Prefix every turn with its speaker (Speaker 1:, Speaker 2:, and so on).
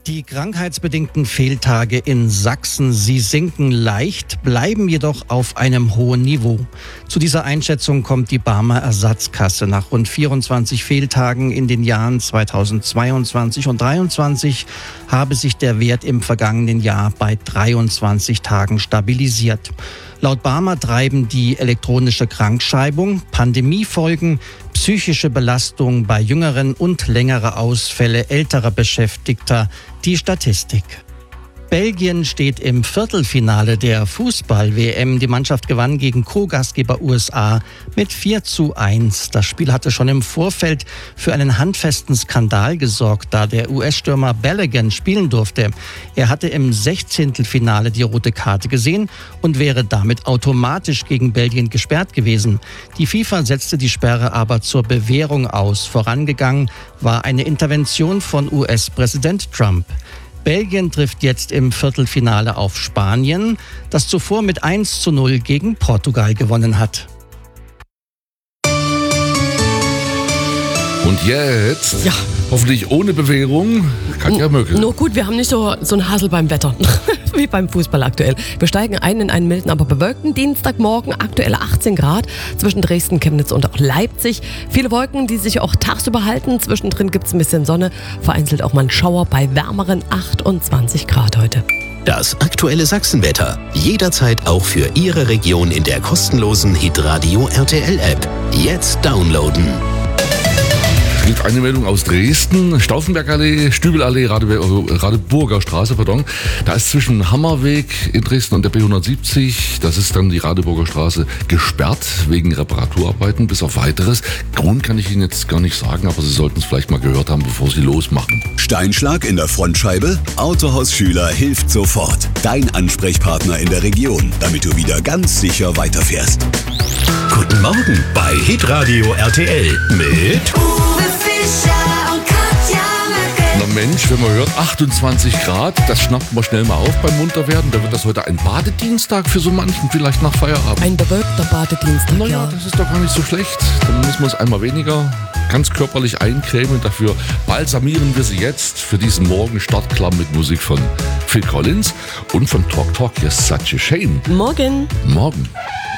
Speaker 1: Die krankheitsbedingten Fehltage in Sachsen, sie sinken leicht, bleiben jedoch auf einem hohen Niveau. Zu dieser Einschätzung kommt die Barmer Ersatzkasse. Nach rund 24 Fehltagen in den Jahren 2022 und 2023 habe sich der Wert im vergangenen Jahr bei 23 Tagen stabilisiert. Laut Barmer treiben die elektronische Krankschreibung, Pandemiefolgen, psychische Belastung bei jüngeren und längere Ausfälle älterer Beschäftigter die Statistik. Belgien steht im Viertelfinale der Fußball-WM. Die Mannschaft gewann gegen Co-Gastgeber USA mit 4:1. Das Spiel hatte schon im Vorfeld für einen handfesten Skandal gesorgt, da der US-Stürmer Balogun spielen durfte. Er hatte im 16. Finale die rote Karte gesehen und wäre damit automatisch gegen Belgien gesperrt gewesen. Die FIFA setzte die Sperre aber zur Bewährung aus. Vorangegangen war eine Intervention von US-Präsident Trump. Belgien trifft jetzt im Viertelfinale auf Spanien, das zuvor mit 1:0 gegen Portugal gewonnen hat.
Speaker 2: Und jetzt,
Speaker 3: ja,
Speaker 2: hoffentlich ohne Bewährung, Katja Möckel.
Speaker 3: Nur gut, wir haben nicht so einen Hassel beim Wetter, wie beim Fußball aktuell. Wir steigen ein in einen milden, aber bewölkten Dienstagmorgen, aktuelle 18 Grad zwischen Dresden, Chemnitz und auch Leipzig. Viele Wolken, die sich auch tagsüber halten. Zwischendrin gibt es ein bisschen Sonne, vereinzelt auch mal ein Schauer bei wärmeren 28 Grad heute.
Speaker 4: Das aktuelle Sachsenwetter. Jederzeit auch für Ihre Region in der kostenlosen Hitradio RTL App. Jetzt downloaden.
Speaker 2: Es gibt eine Meldung aus Dresden, Stauffenbergallee, Stübelallee, Radeburger Straße, pardon. Da ist zwischen Hammerweg in Dresden und der B170, das ist dann die Radeburger Straße, gesperrt wegen Reparaturarbeiten bis auf Weiteres. Grund kann ich Ihnen jetzt gar nicht sagen, aber Sie sollten es vielleicht mal gehört haben, bevor Sie losmachen.
Speaker 5: Steinschlag in der Frontscheibe? Autohaus Schüler hilft sofort. Dein Ansprechpartner in der Region, damit du wieder ganz sicher weiterfährst.
Speaker 4: Guten Morgen bei Hitradio RTL mit
Speaker 6: Uwe Fischer und Katja Möckel.
Speaker 2: Na Mensch, wenn man hört 28 Grad, das schnappt man schnell mal auf beim Munterwerden. Da wird das heute ein Badedienstag für so manchen, vielleicht nach Feierabend.
Speaker 3: Ein bewölkter Badedienstag.
Speaker 2: Naja, das ist doch gar nicht so schlecht. Dann müssen wir es einmal weniger ganz körperlich eincremen. Dafür balsamieren wir sie jetzt für diesen Morgen startklar mit Musik von Phil Collins und von Talk Talk. Yes, such a shame.
Speaker 3: Morgen.
Speaker 2: Morgen.